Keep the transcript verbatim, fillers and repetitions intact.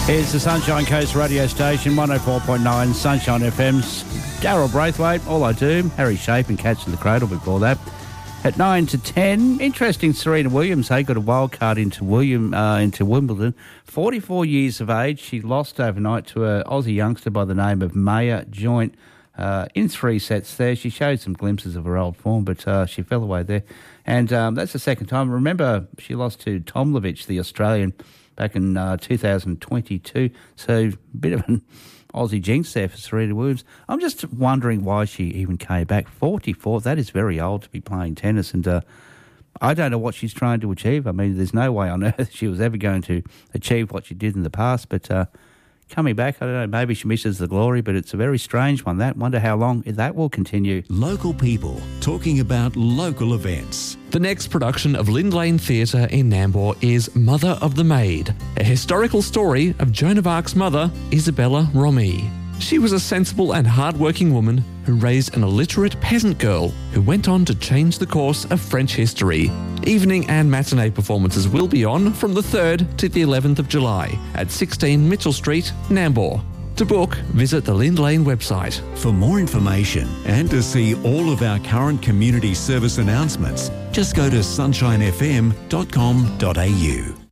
It's the Sunshine Coast radio station, one oh four point nine Sunshine F M's Daryl Braithwaite, All I Do, Harry Shape and Cats in the Cradle before that. At nine to ten, interesting, Serena Williams, they got a wild card into William uh, into Wimbledon. forty-four years of age, she lost overnight to an Aussie youngster by the name of Maya Joint uh, in three sets there. She showed some glimpses of her old form, but uh, she fell away there. And um, that's the second time. Remember, she lost to Tomljenovic, the Australian, back in uh, two thousand twenty-two. So a bit of an Aussie jinx there for Serena Williams. I'm just wondering why she even came back. forty-four, that is very old to be playing tennis. And uh, I don't know what she's trying to achieve. I mean, there's no way on earth she was ever going to achieve what she did in the past. But uh, coming back, I don't know, maybe she misses the glory, but it's a very strange one, that. Wonder how long that will continue. Local people talking about local events. The next production of Lind Lane Theatre in Nambour is Mother of the Maid, a historical story of Joan of Arc's mother, Isabella Romee. She was a sensible and hard-working woman who raised an illiterate peasant girl who went on to change the course of French history. Evening and matinee performances will be on from the third to the eleventh of July at sixteen Mitchell Street, Nambour. To book, visit the Lind Lane website. For more information and to see all of our current community service announcements, just go to sunshine f m dot com dot a u.